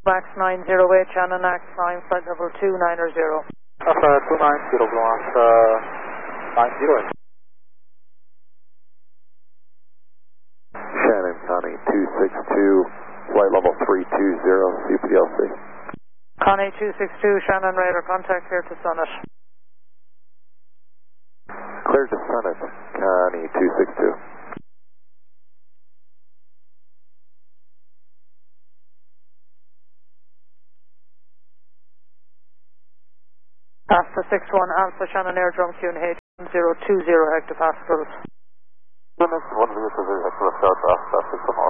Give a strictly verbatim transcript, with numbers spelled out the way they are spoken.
Max nine zero eight, Shannon Max nine, flight level two nine zero. Alpha two nine zero, Blanche uh, nine zero eight. Shannon Connie two six two, flight level three two zero, C P L C. Connie two six two, Shannon radar contact here to Summit. Clear to Summit, Connie two six two. Alpha six one, Alpha Shannon Airdrome Q N H one zero two zero hectopascals. Units one zero two zero hectopascals, Alpha six one.